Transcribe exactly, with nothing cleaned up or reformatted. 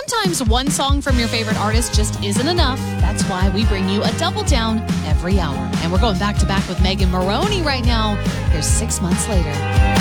sometimes one song from your favorite artist just isn't enough. That's why we bring you a double down every hour. And we're going back to back with Megan Moroney right now. Here's Six Months Later.